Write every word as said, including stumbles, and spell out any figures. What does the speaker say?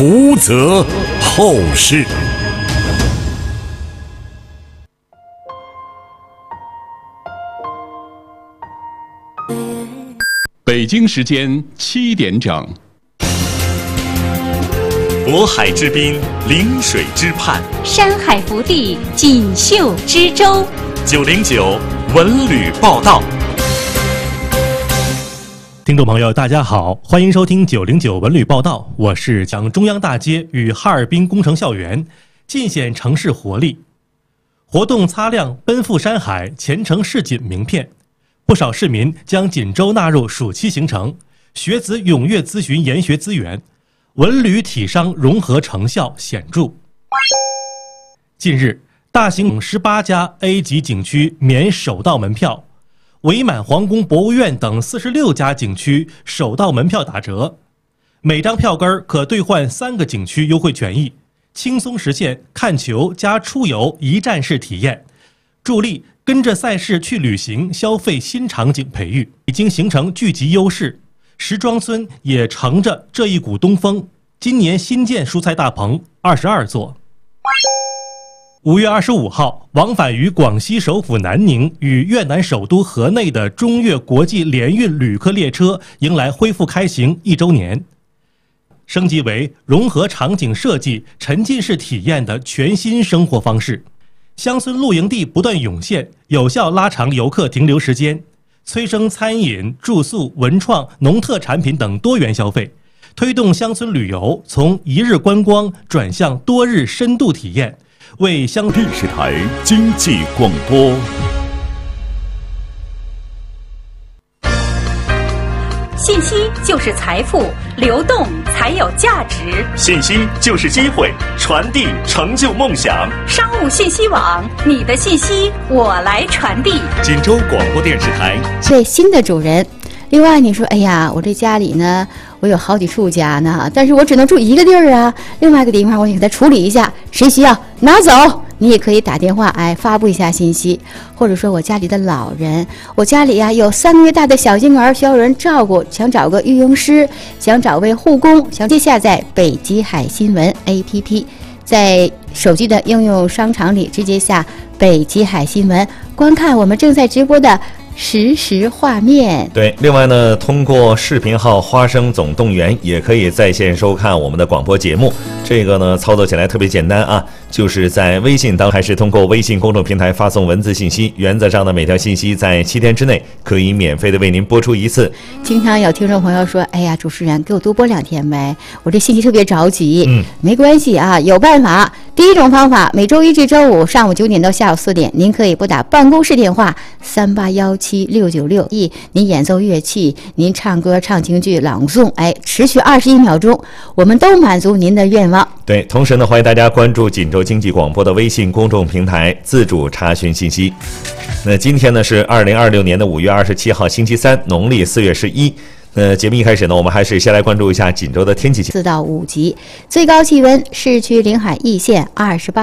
福泽后事。 北京时间七点整。 渤海之滨，临水之畔， 山海福地，锦绣之州。 九零九文旅报道。 听众朋友，大家好，欢迎收听九零九文旅报道，我是讲中央大街与哈尔滨工程校园，尽显城市活力。活动擦亮奔赴山海前程似锦名片，不少市民将锦州纳入暑期行程，学子踊跃咨询研学资源，文旅体商融合成效显著。近日，大型十八家 A 级景区免首道门票，伪满皇宫博物院等四十六家景区首道门票打折，每张票根可兑换三个景区优惠权益，轻松实现看球加出游一站式体验，助力跟着赛事去旅行消费新场景培育，已经形成聚集优势。石庄村也乘着这一股东风，今年新建蔬菜大棚二十二座。五月二十五号，往返于广西首府南宁与越南首都河内的中越国际联运旅客列车迎来恢复开行一周年，升级为融合场景设计、沉浸式体验的全新生活方式。乡村露营地不断涌现，有效拉长游客停留时间，催生餐饮、住宿、文创、农特产品等多元消费，推动乡村旅游从一日观光转向多日深度体验，为乡电视台经济广播。 信息就是财富，流动才有价值。 信息就是机会，传递成就梦想。 商务信息网，你的信息我来传递。 锦州广播电视台。 这新的主人。另外你说，哎呀，我这家里呢，我有好几处家呢，但是我只能住一个地儿啊，另外一个地方我得给它处理一下，谁需要拿走。你也可以打电话哎发布一下信息，或者说我家里的老人，我家里呀有三个月大的小婴儿需要人照顾，想找个育婴师，想找位护工，想下载北极海新闻 A P P， 在手机的应用商场里直接下北极海新闻，观看我们正在直播的实时画面。 对，另外呢，通过视频号花生总动员也可以在线收看我们的广播节目。这个呢，操作起来特别简单啊，就是在微信当还是通过微信公众平台发送文字信息，原则上的每条信息在七天之内可以免费的为您播出一次。 经常有听众朋友说，哎呀，主持人给我多播两天呗，我这信息特别着急。嗯，没关系啊，有办法。第一种方法，每周一至周五上午九点到下午四点，您可以拨打办公室电话三八幺七六九六一，您演奏乐器，您唱歌、唱京剧、朗诵，哎，持续二十一秒钟，我们都满足您的愿望。 对，同时呢，欢迎大家关注锦州经济广播的微信公众平台，自主查询信息。那今天呢是二零二六年的五月二十七号，星期三，农历四月十一。那节目一开始呢，我们还是先来关注一下锦州的天气。 四到五级，最高气温市区临海易县二十八。